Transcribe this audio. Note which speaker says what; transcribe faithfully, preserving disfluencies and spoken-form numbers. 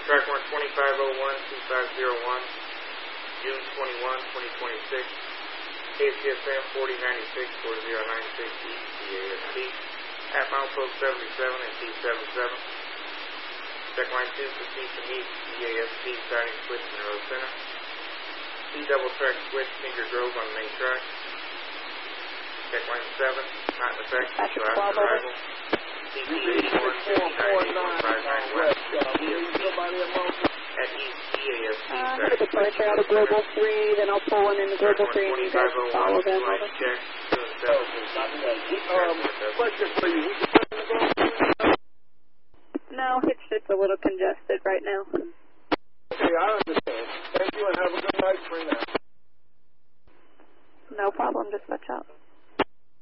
Speaker 1: Track one twenty-five oh one two five oh one, June twenty-first, twenty twenty-six. K C S M forty ninety-six forty ninety-six East C A S T. At Milepost seventy-seven and T seventy-seven. Check line two proceed from East C A S T starting switch in Road Center. C double track switch Finger Grove on main track. Check line seven, not in effect, so after arrival. C C eighty-one fifty-nine five nine West. At East C A S T
Speaker 2: uh, starting departure out of Global three, then I'll pull one into Global three and you guys follow them.
Speaker 1: Check.
Speaker 3: Um, question for you.
Speaker 2: No, it's just a little congested right now.
Speaker 3: Okay, I understand. Thank you and have a good night for now.
Speaker 2: No problem, just watch out.